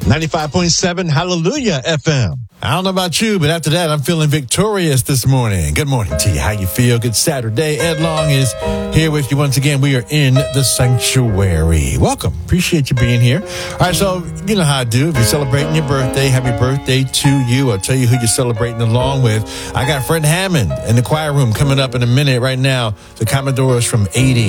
95.7 Hallelujah FM. I don't know about you, but after that, I'm feeling victorious this morning. Good morning to you. How you feel? Good Saturday. Ed Long is here with you once again. We are in the sanctuary. Welcome. Appreciate you being here. All right, so you know how I do. If you're celebrating your birthday, happy birthday to you. I'll tell you who you're celebrating along with. I got Fred Hammond in the choir room coming up in a minute right now. The Commodores from 80.